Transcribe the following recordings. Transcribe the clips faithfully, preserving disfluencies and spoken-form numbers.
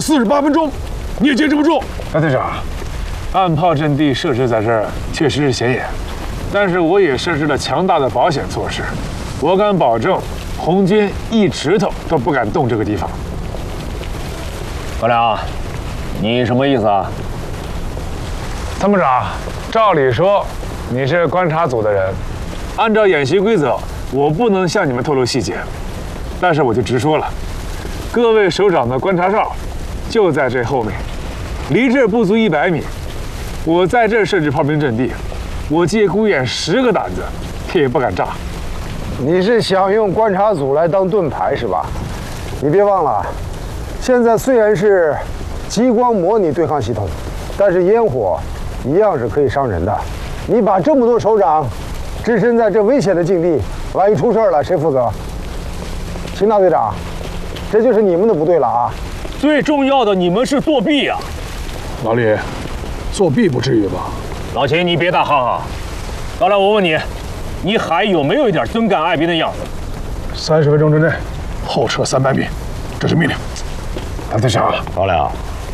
四十八分钟，你也坚持不住。大队长，暗炮阵地设置在这儿确实是显眼，但是我也设置了强大的保险措施，我敢保证，红军一指头都不敢动这个地方。 高粱，你什么意思啊？ 参谋长，照理说你是观察组的人，按照演习规则，我不能向你们透露细节，但是我就直说了，各位首长的观察哨就在这后面，离这儿不足一百米。我在这儿设置炮兵阵地，我借孤雁十个胆子，他也不敢炸。 你是想用观察组来当盾牌是吧？你别忘了，现在虽然是激光模拟对抗系统，但是烟火一样是可以伤人的。你把这么多首长置身在这危险的境地，万一出事了，谁负责？秦大队长，这就是你们的不对了啊！ 最重要的，你们是作弊呀、啊！ 老李，作弊不至于吧？ 老秦，你别打哈哈。高粱，我问你，你还有没有一点尊干爱兵的样子？ 三十分钟之内后撤三百米，这是命令。大队长， 高粱，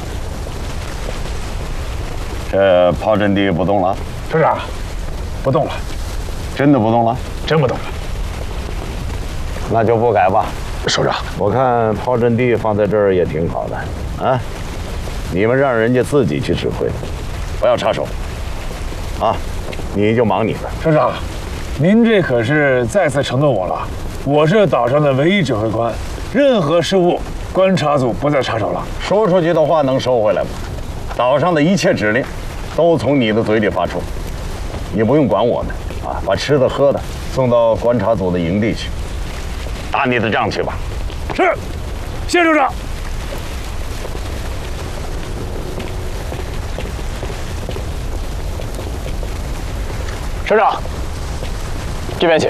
这炮阵地不动了？ 首长，不动了， 真的不动了？ 真不动了。 那就不改吧。 首长， 我看炮阵地放在这儿也挺好的啊，你们让人家自己去指挥，不要插手。啊，你就忙你的。 首长，您这可是再次承诺我了，我是岛上的唯一指挥官，任何事务观察组不再插手了。 说出去的话能收回来吗？岛上的一切指令都从你的嘴里发出，你不用管我们啊，把吃的喝的送到观察组的营地去，打你的仗去吧。 是，谢首长。 首长，这边请。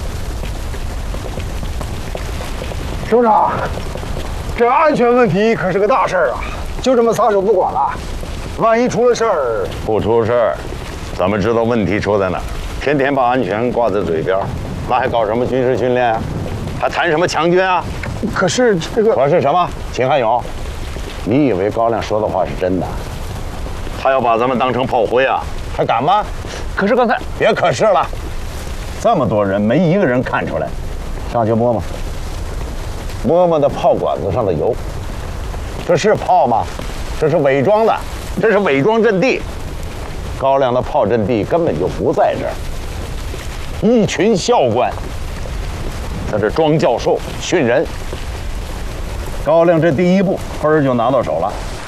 首长，这安全问题可是个大事儿啊，就这么撒手不管了，万一出了事儿…… 不出事儿，怎么知道问题出在哪儿？天天把安全挂在嘴边，那还搞什么军事训练啊？还谈什么强军啊？ 可是这个…… 可是什么？秦汉勇，你以为高亮说的话是真的？他要把咱们当成炮灰啊？还敢吗？ 可是刚才…… 别可是了，这么多人没一个人看出来，上去摸摸，摸摸那炮管子上的油，这是炮吗？这是伪装的，这是伪装阵地。高亮的炮阵地根本就不在这儿，一群校官在这装教授训人。高亮这第一步分儿就拿到手了。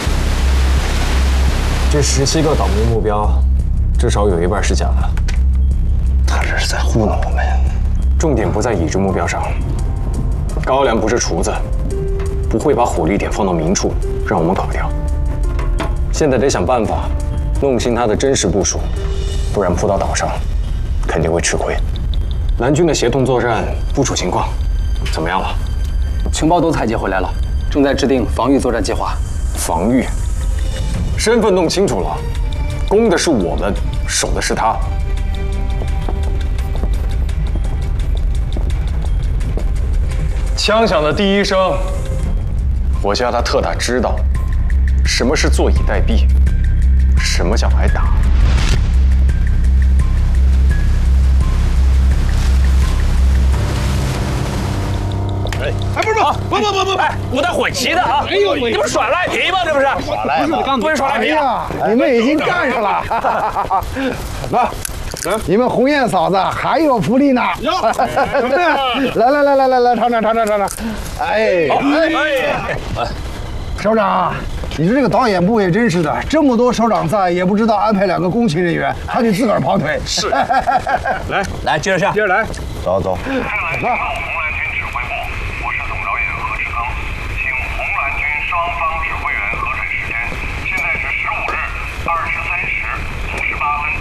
这十七个倒霉目标，至少有一半是假的。 他这是在糊弄我们。 重点不在已知目标上。高粱不是厨子，不会把火力点放到明处让我们搞掉。现在得想办法弄清他的真实部署，不然扑到岛上肯定会吃亏。蓝军的协同作战部署情况怎么样了？ 情报都采集回来了，正在制定防御作战计划。 防御，身份弄清楚了，攻的是我们，守的是他。枪响的第一声，我就要他特打知道，什么是坐以待毙，什么叫挨打。 哎，哎，不是不不不不不，哎，我在混旗的啊！哎呦，这不是耍赖皮吗？这不是耍赖吗？ 不是耍赖皮啊！你们已经干上了。来。你们红艳嫂子还有福利呢！来来来来来来，尝尝尝尝尝尝！哎哎哎！首长，你说这个导演部也真是的，这么多首长在，也不知道安排两个工勤人员，还得自个儿跑腿。 是，来来，接着下， 接着来， 走走。 红蓝军指挥部，我是总导演何志刚，请红蓝军双方指挥员核准时间，现在是十五日二十三时五十八分。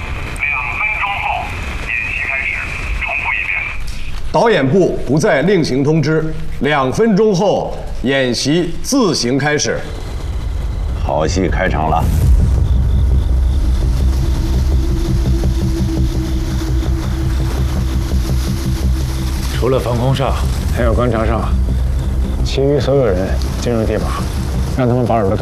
导演部不再另行通知，两分钟后演习自行开始。 好戏开场了。 除了防空哨，还有观察哨，其余所有人进入地堡，让他们把耳朵堵